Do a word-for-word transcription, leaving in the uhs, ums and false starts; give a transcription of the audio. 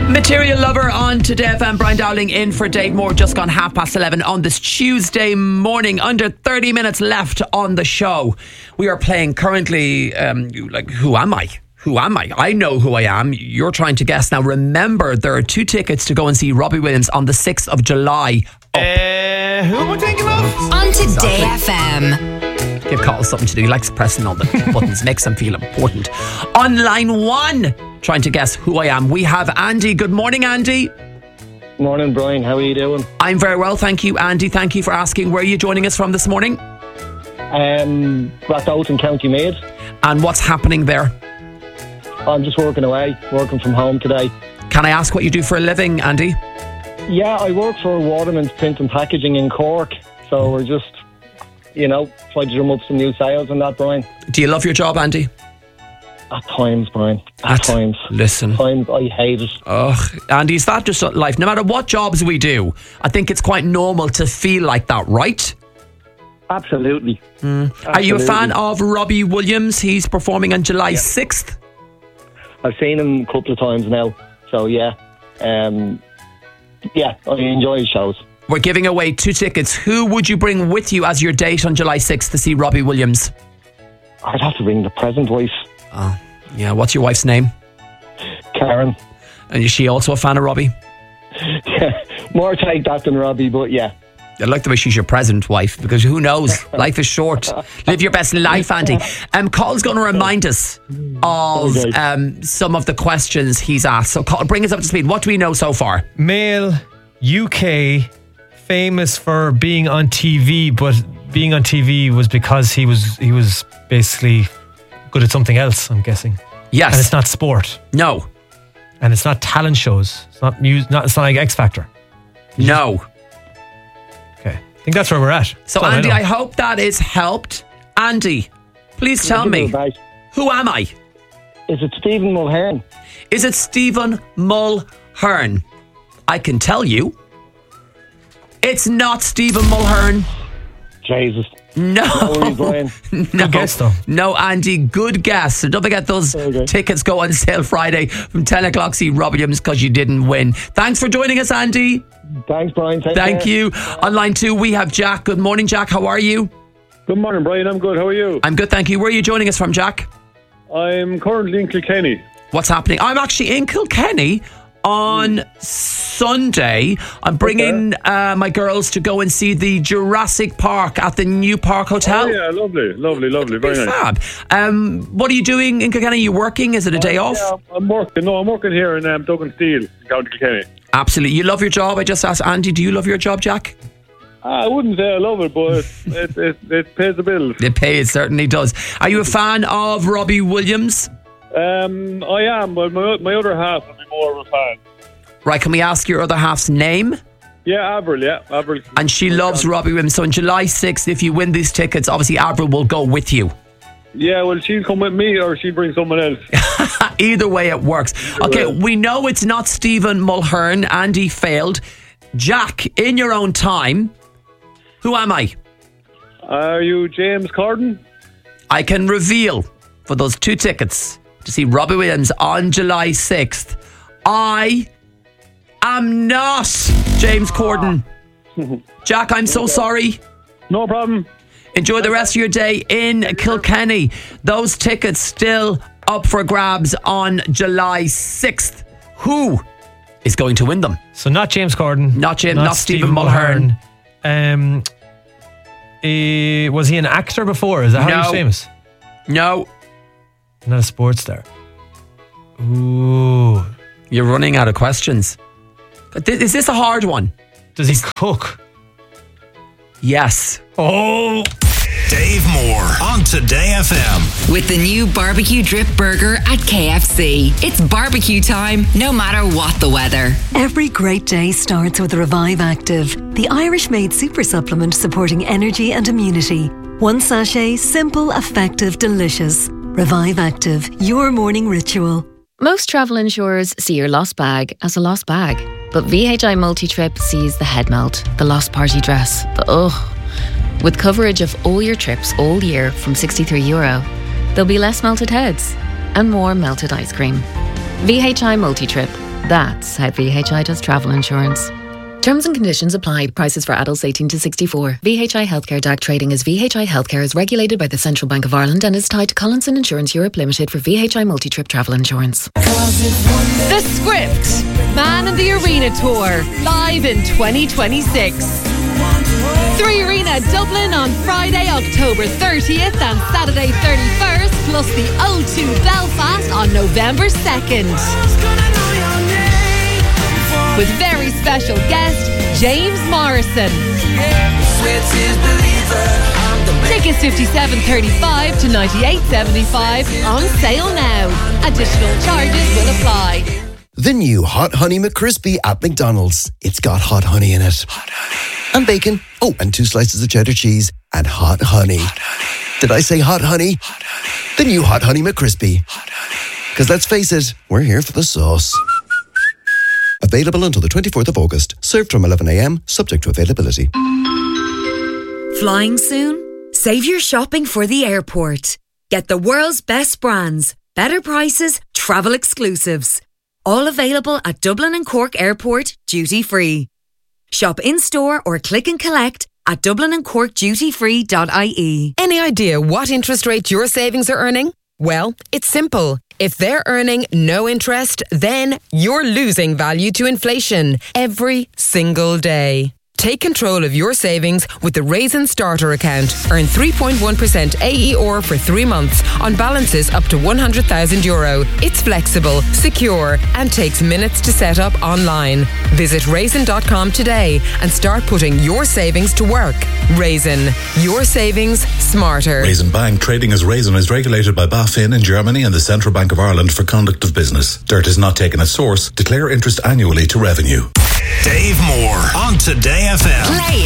Material Lover on Today F M. Brian Dowling in for Dave Moore. Just gone half past eleven on this Tuesday morning. Under thirty minutes left on the show. We are playing currently, um, like, who am I? Who am I? I know who I am. You're trying to guess. Now, remember, there are two tickets to go and see Robbie Williams on the sixth of July. Uh, who am I thinking of? On Today Exactly. F M. Give Carl something to do. He likes pressing all the buttons, makes him feel important. On line one, trying to guess who I am, we have Andy. Good morning, Andy. Morning, Brian. How are you doing? I'm very well, thank you, Andy. Thank you for asking. Where are you joining us from this morning? Um, back out in County Meath. And what's happening there? I'm just working away, working from home today. Can I ask what you do for a living, Andy? Yeah, I work for Waterman's Print and Packaging in Cork. So we're just, you know, trying to drum up some new sales and that, Brian. Do you love your job, Andy? At times, Brian. At, At- times. Listen. At times, I hate it. Ugh, Andy, is that just life? No matter what jobs we do, I think it's quite normal to feel like that, right? Absolutely. Are you a fan Absolutely. of Robbie Williams? He's performing on July sixth. I've seen him a couple of times now. So, yeah. Um, yeah, I enjoy his shows. We're giving away two tickets. Who would you bring with you as your date on July sixth to see Robbie Williams? I'd have to ring the present wife, Oh, yeah. What's your wife's name? Karen. And is she also a fan of Robbie? More take that than Robbie, but yeah. I like the way she's your present wife, because who knows? Life is short. Live your best life, Andy. Um, Carl's going to remind us of Okay. um, some of the questions he's asked. So, Carl, bring us up to speed. What do we know so far? Male, U K, famous for being on T V, but being on T V was because he was he was basically good at something else, I'm guessing. Yes. And it's not sport. No. And it's not talent shows. It's not music. Not, it's not like X Factor. No. Okay. I think that's where we're at. So, That's all Andy, know. I hope that is helped. Andy, please tell Give it me, a bite. who am I? Is it Stephen Mulhern? Is it Stephen Mulhern? I can tell you, it's not Stephen Mulhern. Jesus. No. worries, Brian. no. Good guess, though. No, Andy, good guess. So don't forget those Okay. tickets go on sale Friday from ten o'clock. See Robbie Williams because you didn't win. Thanks for joining us, Andy. Thanks, Brian. Take Thank care. you. On line two, we have Jack. Good morning, Jack. How are you? Good morning, Brian. I'm good. How are you? I'm good, thank you. Where are you joining us from, Jack? I'm currently in Kilkenny. What's happening? I'm actually in Kilkenny on Sunday. I'm bringing uh, my girls to go and see the Jurassic Park at the New Park Hotel. Oh, yeah, lovely, lovely, lovely. Very nice. Fab. Um, what are you doing in Kilkenny? Are you working? Is it a day off? Yeah, I'm working. No, I'm working here in um, Duggan Steel, in County Kilkenny. Absolutely. You love your job? I just asked Andy, do you love your job, Jack? Ah, I wouldn't say I love it, but it, it, it, it pays the bills. It pays, certainly does. Are you a fan of Robbie Williams? Um, I am, but my, my other half would be more of a fan. Right, can we ask your other half's name? Yeah, Avril, yeah. Avril. And she loves Robbie Williams. So on July sixth, if you win these tickets, obviously Avril will go with you. Yeah, well, she'll come with me or she'll bring someone else. Either way, it works. Okay, we know it's not Stephen Mulhern. Andy failed. Jack, in your own time, who am I? Are you James Corden? I can reveal for those two tickets to see Robbie Williams on July sixth. I am not James Corden. Jack, I'm so sorry. No problem. Enjoy the rest of your day in Kilkenny. Those tickets still up for grabs on July sixth. Who is going to win them? So not James Corden. Not James- not Stephen Mulhern. Um, eh, was he an actor before? Is that how No. he's famous? No, Not a sports star. Ooh. you're running out of questions. But thi- Is this a hard one? Does he cook? Yes. Oh. Dave Moore on Today F M. With the new barbecue drip burger at K F C. It's barbecue time, no matter what the weather. Every great day starts with Revive Active, the Irish-made super supplement supporting energy and immunity. One sachet, simple, effective, delicious. Revive Active, your morning ritual. Most travel insurers see your lost bag as a lost bag. But V H I Multi-Trip sees the head melt, the lost party dress, the ugh. With coverage of all your trips all year from sixty-three euro, there'll be less melted heads and more melted ice cream. V H I Multi-Trip. That's how V H I does travel insurance. Terms and conditions apply. Prices for adults eighteen to sixty-four. V H I Healthcare D A C trading as V H I Healthcare is regulated by the Central Bank of Ireland and is tied to Collinson Insurance Europe Limited for V H I multi-trip travel insurance. The Script, Man in the Arena Tour, live in twenty twenty-six. Three Arena Dublin on Friday, October thirtieth and Saturday thirty-first, plus the O two Belfast on November second. With very special guest, James Morrison. Tickets fifty-seven thirty-five to ninety-eight seventy-five on sale now. Additional charges will apply. The new Hot Honey McCrispy at McDonald's. It's got hot honey in it. Hot honey. And bacon. Oh, and two slices of cheddar cheese. And hot honey. Hot honey. Did I say hot honey? Hot honey. The new Hot Honey McCrispy. Hot honey. Because let's face it, we're here for the sauce. Available until the twenty-fourth of August. Served from eleven a.m, subject to availability. Flying soon? Save your shopping for the airport. Get the world's best brands, better prices, travel exclusives. All available at Dublin and Cork Airport, duty free. Shop in-store or click and collect at dublin and cork duty free dot I E. Any idea what interest rate your savings are earning? Well, it's simple. If they're earning no interest, then you're losing value to inflation every single day. Take control of your savings with the Raisin Starter account. Earn three point one percent A E R for three months on balances up to one hundred thousand euro. It's flexible, secure, and takes minutes to set up online. Visit raisin dot com today and start putting your savings to work. Raisin, your savings smarter. Raisin Bank, trading as Raisin, is regulated by BaFin in Germany and the Central Bank of Ireland for conduct of business. Dirt is not taken at source. Declare interest annually to revenue. Dave Moore on Today F M. Play